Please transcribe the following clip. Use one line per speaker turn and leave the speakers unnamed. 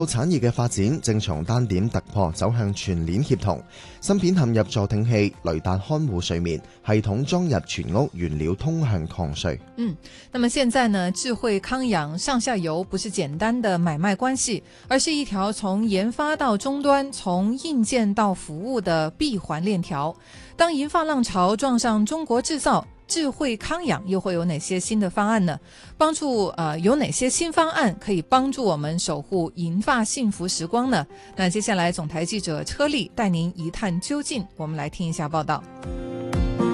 產業嘅發展正從單點突破走向全鏈協同，芯片嵌入助聽器，雷達看護睡眠，系統裝入全屋原料通向抗睡。
那麼現在呢，智慧康養上下游不是簡單的買賣關係，而是一條從研發到終端，從硬件到服務的閉環鏈條。當研發浪潮撞上中國製造，智慧康養又會有哪些新的方案呢？有哪些新方案可以幫助我們守護銀髮幸福時光呢？那接下來總台記者車麗帶您一探究竟，我們來聽一下報道。